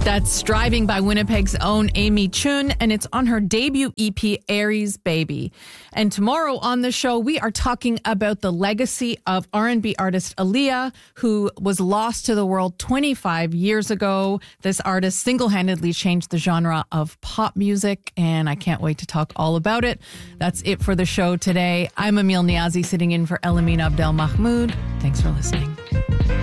That's Driving by Winnipeg's own Amy Chun, and it's on her debut EP, Aries Baby. And tomorrow on the show, we are talking about the legacy of R&B artist Aaliyah, who was lost to the world 25 years ago. This artist single-handedly changed the genre of pop music, and I can't wait to talk all about it. That's it for the show today. I'm Emil Niazi, sitting in for Elamine Abdel Mahmoud. Thanks for listening.